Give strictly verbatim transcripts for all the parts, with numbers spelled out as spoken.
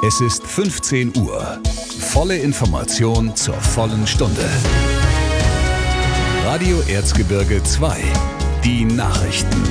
Es ist fünfzehn Uhr. Volle Information zur vollen Stunde. Radio Erzgebirge zwei. Die Nachrichten.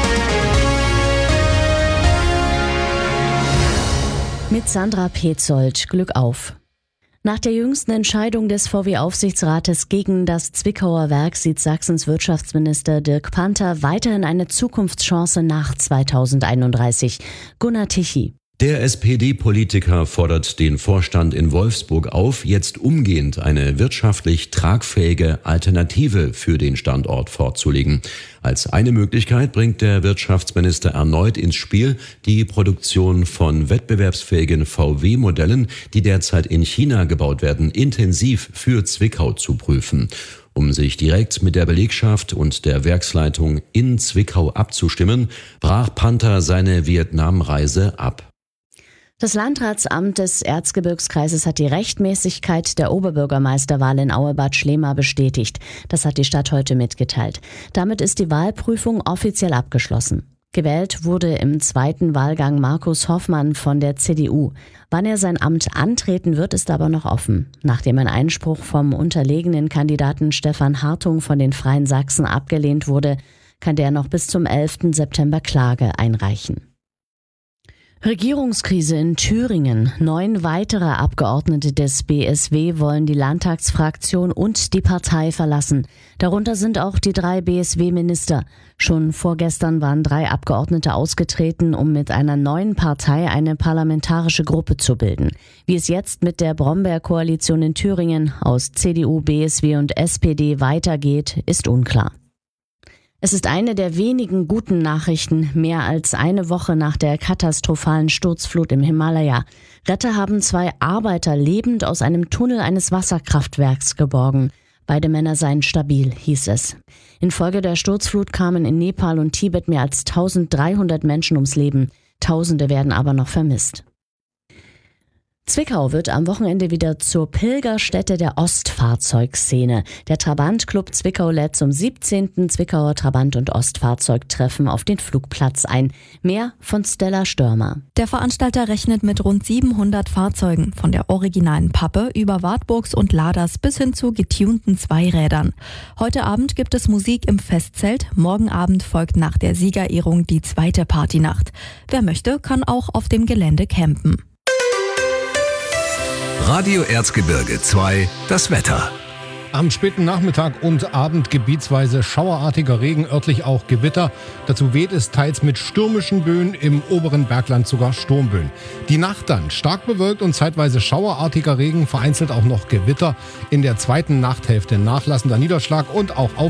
Mit Sandra Petzold. Glück auf. Nach der jüngsten Entscheidung des V W-Aufsichtsrates gegen das Zwickauer Werk sieht Sachsens Wirtschaftsminister Dirk Panther weiterhin eine Zukunftschance nach zweitausendeinunddreißig. Gunnar Tichy. Der S P D-Politiker fordert den Vorstand in Wolfsburg auf, jetzt umgehend eine wirtschaftlich tragfähige Alternative für den Standort vorzulegen. Als eine Möglichkeit bringt der Wirtschaftsminister erneut ins Spiel, die Produktion von wettbewerbsfähigen V W-Modellen, die derzeit in China gebaut werden, intensiv für Zwickau zu prüfen. Um sich direkt mit der Belegschaft und der Werksleitung in Zwickau abzustimmen, brach Panther seine Vietnamreise ab. Das Landratsamt des Erzgebirgskreises hat die Rechtmäßigkeit der Oberbürgermeisterwahl in Auebad Schlema bestätigt. Das hat die Stadt heute mitgeteilt. Damit ist die Wahlprüfung offiziell abgeschlossen. Gewählt wurde im zweiten Wahlgang Markus Hoffmann von der C D U. Wann er sein Amt antreten wird, ist aber noch offen. Nachdem ein Einspruch vom unterlegenen Kandidaten Stefan Hartung von den Freien Sachsen abgelehnt wurde, kann der noch bis zum elften September Klage einreichen. Regierungskrise in Thüringen. Neun weitere Abgeordnete des B S W wollen die Landtagsfraktion und die Partei verlassen. Darunter sind auch die drei B S W-Minister. Schon vorgestern waren drei Abgeordnete ausgetreten, um mit einer neuen Partei eine parlamentarische Gruppe zu bilden. Wie es jetzt mit der Brombeer-Koalition in Thüringen aus C D U, B S W und S P D weitergeht, ist unklar. Es ist eine der wenigen guten Nachrichten, mehr als eine Woche nach der katastrophalen Sturzflut im Himalaya. Retter haben zwei Arbeiter lebend aus einem Tunnel eines Wasserkraftwerks geborgen. Beide Männer seien stabil, hieß es. Infolge der Sturzflut kamen in Nepal und Tibet mehr als dreizehnhundert Menschen ums Leben. Tausende werden aber noch vermisst. Zwickau wird am Wochenende wieder zur Pilgerstätte der Ostfahrzeugszene. Der Trabant-Club Zwickau lädt zum siebzehnten Zwickauer Trabant- und Ostfahrzeugtreffen auf den Flugplatz ein. Mehr von Stella Störmer. Der Veranstalter rechnet mit rund siebenhundert Fahrzeugen, von der originalen Pappe über Wartburgs und Laders bis hin zu getunten Zweirädern. Heute Abend gibt es Musik im Festzelt, morgen Abend folgt nach der Siegerehrung die zweite Partynacht. Wer möchte, kann auch auf dem Gelände campen. Radio Erzgebirge zwei, das Wetter. Am späten Nachmittag und Abend gebietsweise schauerartiger Regen, örtlich auch Gewitter. Dazu weht es teils mit stürmischen Böen, im oberen Bergland sogar Sturmböen. Die Nacht dann stark bewölkt und zeitweise schauerartiger Regen, vereinzelt auch noch Gewitter. In der zweiten Nachthälfte nachlassender Niederschlag und auch auf